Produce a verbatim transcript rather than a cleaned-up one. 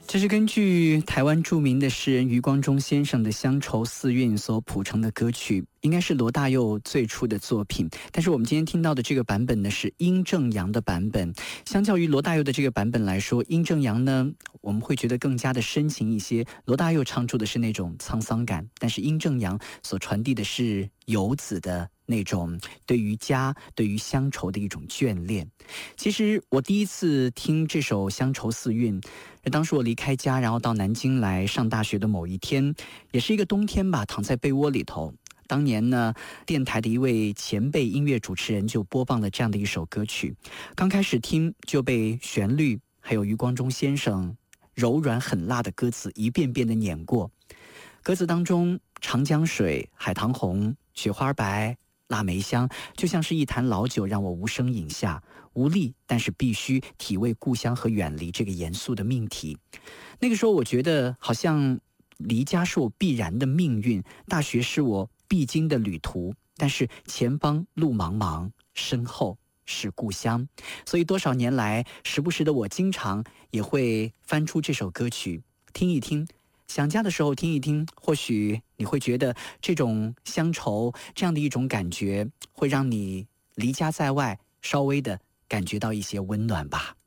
这是根据台湾著名的诗人余光中先生的《乡愁四韵》所谱成的歌曲，应该是罗大佑最初的作品。但是我们今天听到的这个版本呢，是殷正阳的版本。相较于罗大佑的这个版本来说，殷正阳呢，我们会觉得更加的深情一些。罗大佑唱出的是那种沧桑感，但是殷正阳所传递的是游子的那种对于家、对于乡愁的一种眷恋。其实我第一次听这首《乡愁四韵》，当时我离开家，然后到南京来上大学的某一天，也是一个冬天吧，躺在被窝里头。当年呢，电台的一位前辈音乐主持人就播放了这样的一首歌曲，刚开始听就被旋律还有余光中先生柔软狠辣的歌词一遍遍的碾过。歌词当中，长江水、海棠红、雪花白、腊梅香，就像是一坛老酒，让我无声饮下，无力，但是必须体味故乡和远离这个严肃的命题。那个时候我觉得好像离家是我必然的命运，大学是我必经的旅途，但是前方路茫茫，身后是故乡。所以多少年来，时不时的我经常也会翻出这首歌曲听一听，想家的时候听一听，或许你会觉得这种乡愁，这样的一种感觉，会让你离家在外稍微的感觉到一些温暖吧。